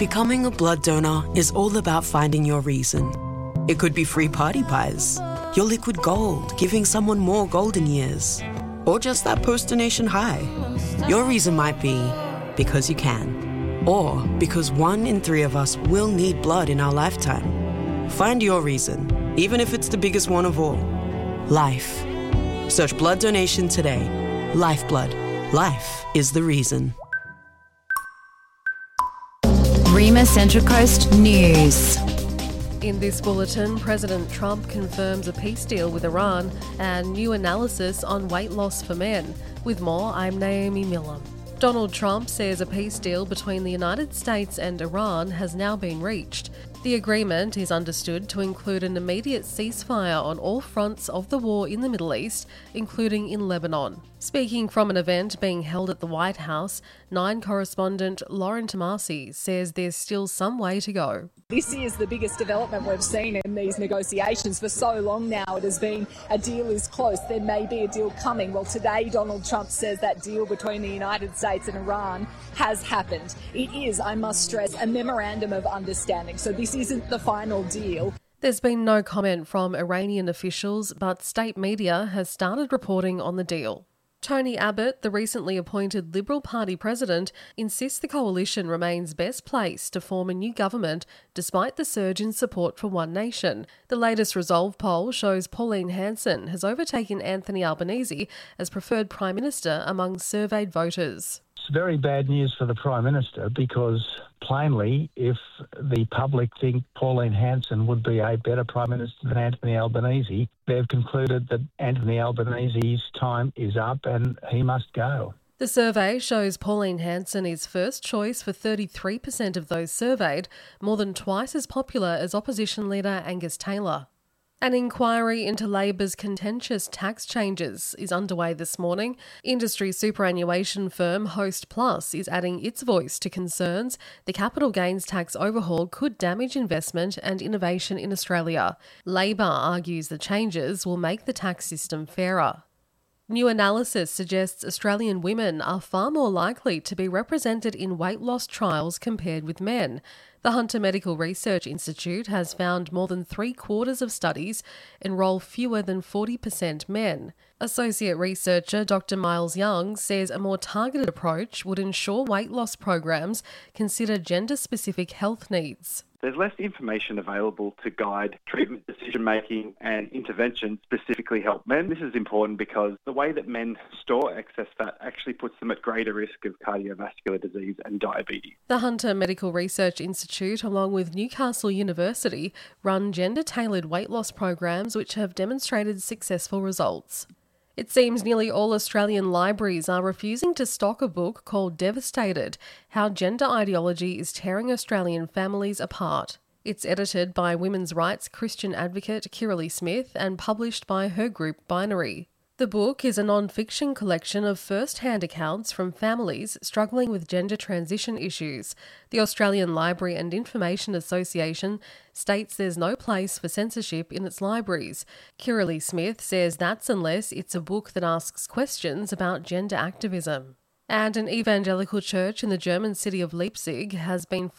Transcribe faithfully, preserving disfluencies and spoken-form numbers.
Becoming a blood donor is all about finding your reason. It could be free party pies, your liquid gold, giving someone more golden years, or just that post-donation high. Your reason might be because you can, or because one in three of us will need blood in our lifetime. Find your reason, even if it's the biggest one of all. Life. Search blood donation today. Lifeblood. Life is the reason. Rima Central Coast News. In this bulletin, President Trump confirms a peace deal with Iran and new analysis on weight loss for men. With more, I'm Naomi Miller. Donald Trump says a peace deal between the United States and Iran has now been reached. The agreement is understood to include an immediate ceasefire on all fronts of the war in the Middle East, including in Lebanon. Speaking from an event being held at the White House, Nine correspondent Lauren Tomasi says there's still some way to go. This is the biggest development we've seen in these negotiations for so long now. It has been a deal is close. There may be a deal coming. Well, today Donald Trump says that deal between the United States and Iran has happened. It is, I must stress, a memorandum of understanding. So this isn't the final deal. There's been no comment from Iranian officials, but state media has started reporting on the deal. Tony Abbott, the recently appointed Liberal Party president, insists the coalition remains best placed to form a new government despite the surge in support for One Nation. The latest Resolve poll shows Pauline Hanson has overtaken Anthony Albanese as preferred Prime Minister among surveyed voters. It's very bad news for the Prime Minister because, plainly, if the public think Pauline Hanson would be a better Prime Minister than Anthony Albanese, they've concluded that Anthony Albanese's time is up and he must go. The survey shows Pauline Hanson is first choice for thirty-three percent of those surveyed, more than twice as popular as opposition leader Angus Taylor. An inquiry into Labor's contentious tax changes is underway this morning. Industry superannuation firm Host Plus is adding its voice to concerns the capital gains tax overhaul could damage investment and innovation in Australia. Labor argues the changes will make the tax system fairer. New analysis suggests Australian women are far more likely to be represented in weight loss trials compared with men. The Hunter Medical Research Institute has found more than three quarters of studies enrol fewer than forty percent men. Associate researcher Doctor Miles Young says a more targeted approach would ensure weight loss programs consider gender-specific health needs. There's less information available to guide treatment decision-making and intervention specifically help men. This is important because the way that men store excess fat actually puts them at greater risk of cardiovascular disease and diabetes. The Hunter Medical Research Institute, along with Newcastle University, run gender-tailored weight loss programs which have demonstrated successful results. It seems nearly all Australian libraries are refusing to stock a book called Devastated: How Gender Ideology is Tearing Australian Families Apart. It's edited by women's rights Christian advocate Kirralie Smith and published by her group Binary. The book is a non-fiction collection of first-hand accounts from families struggling with gender transition issues. The Australian Library and Information Association states there's no place for censorship in its libraries. Kirralie Smith says that's unless it's a book that asks questions about gender activism. And an evangelical church in the German city of Leipzig has been